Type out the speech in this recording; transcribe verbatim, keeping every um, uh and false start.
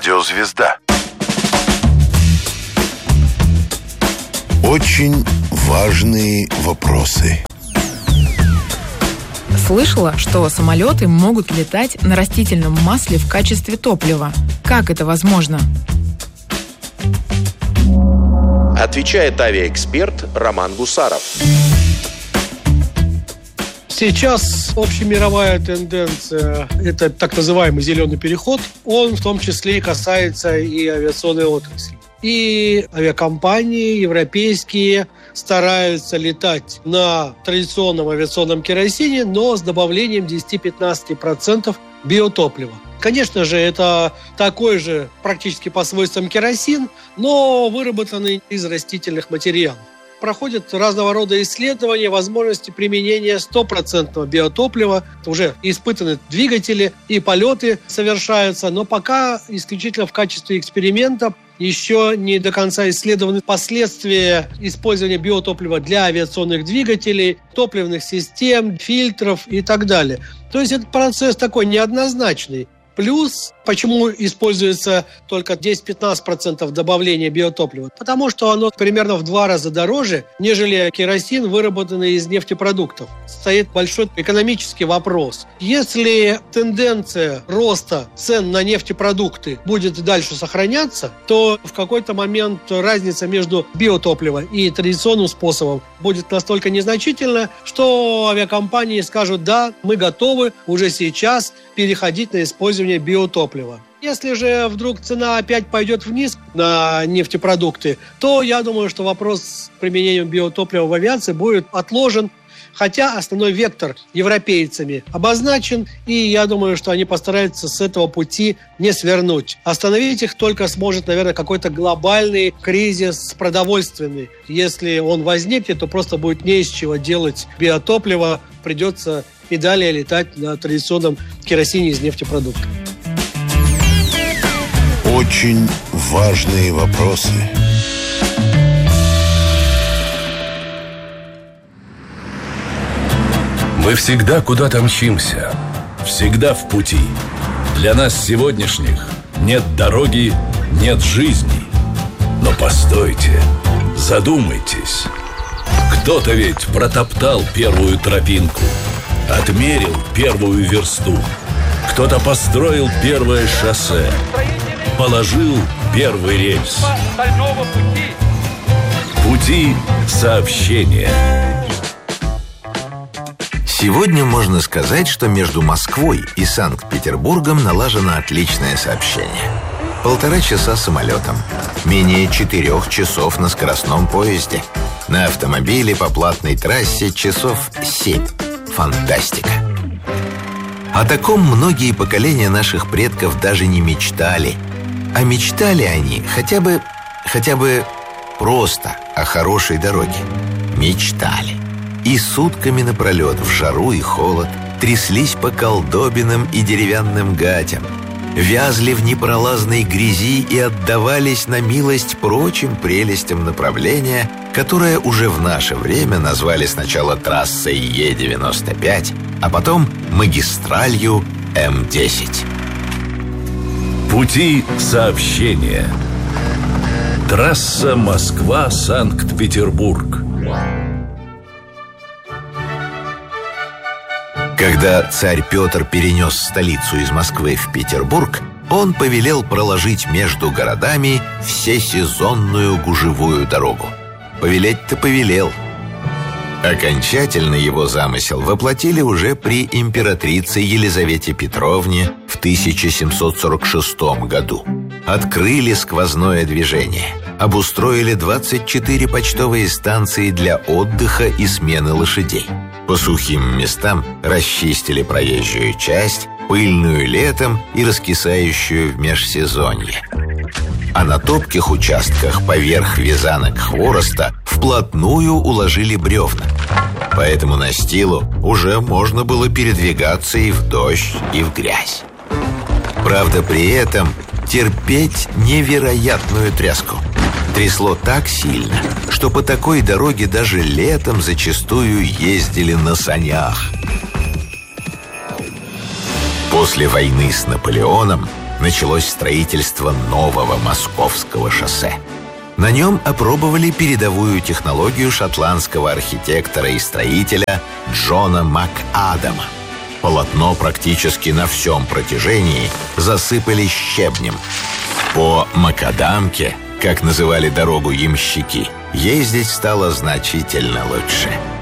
Радиозвезда. Очень важные вопросы. Слышала, что самолеты могут летать на растительном масле в качестве топлива. Как это возможно? Отвечает авиаэксперт Роман Гусаров. Сейчас общемировая тенденция – это так называемый зеленый переход. Он в том числе касается и авиационной отрасли. И авиакомпании европейские стараются летать на традиционном авиационном керосине, но с добавлением десять-пятнадцать процентов биотоплива. Конечно же, это такой же практически по свойствам керосин, но выработанный из растительных материалов. Проходят разного рода исследования возможности применения стопроцентного биотоплива. Уже испытаны двигатели и полеты совершаются, но пока исключительно в качестве эксперимента. Еще не до конца исследованы последствия использования биотоплива для авиационных двигателей, топливных систем, фильтров и так далее. То есть этот процесс такой неоднозначный. Плюс, почему используется только десять-пятнадцать процентов добавления биотоплива? Потому что оно примерно в два раза дороже, нежели керосин, выработанный из нефтепродуктов. Стоит большой экономический вопрос. Если тенденция роста цен на нефтепродукты будет дальше сохраняться, то в какой-то момент разница между биотопливом и традиционным способом будет настолько незначительна, что авиакомпании скажут: да, мы готовы уже сейчас переходить на использование биотоплива. Если же вдруг цена опять пойдет вниз на нефтепродукты, то я думаю, что вопрос с применением биотоплива в авиации будет отложен, хотя основной вектор европейцами обозначен, и я думаю, что они постараются с этого пути не свернуть. Остановить их только сможет, наверное, какой-то глобальный кризис продовольственный. Если он возникнет, то просто будет не из чего делать биотопливо, придется и далее летать на традиционном керосине из нефтепродуктов. Очень важные вопросы. Мы всегда куда-то мчимся, всегда в пути. Для нас сегодняшних нет дороги, нет жизни. Но постойте, задумайтесь. Кто-то ведь протоптал первую тропинку, отмерил первую версту. Кто-то построил первое шоссе, положил первый рельс. Пути сообщения. Сегодня можно сказать, что между Москвой и Санкт-Петербургом налажено отличное сообщение. Полтора часа самолетом, менее четырех часов на скоростном поезде. На автомобиле по платной трассе часов семь. Фантастика! О таком многие поколения наших предков даже не мечтали. А мечтали они хотя бы, хотя бы просто о хорошей дороге. Мечтали. И сутками напролет в жару и холод тряслись по колдобинам и деревянным гатям, вязли в непролазной грязи и отдавались на милость прочим прелестям направления, которое уже в наше время назвали сначала трассой Е девяносто пять, а потом магистралью М десять. Пути сообщения. Трасса Москва-Санкт-Петербург. Когда царь Петр перенес столицу из Москвы в Петербург, он повелел проложить между городами всесезонную гужевую дорогу. Повелеть-то повелел. Окончательно его замысел воплотили уже при императрице Елизавете Петровне в тысяча семьсот сорок шестом году. Открыли сквозное движение, обустроили двадцать четыре почтовые станции для отдыха и смены лошадей. По сухим местам расчистили проезжую часть, пыльную летом и раскисающую в межсезонье. А на топких участках поверх вязанок хвороста вплотную уложили бревна. Поэтому настилу уже можно было передвигаться и в дождь, и в грязь. Правда, при этом терпеть невероятную тряску. Трясло так сильно, что по такой дороге даже летом зачастую ездили на санях. После войны с Наполеоном началось строительство нового Московского шоссе. На нем опробовали передовую технологию шотландского архитектора и строителя Джона МакАдама. Полотно практически на всем протяжении засыпали щебнем. По Макадамке, как называли дорогу ямщики, ездить стало значительно лучше.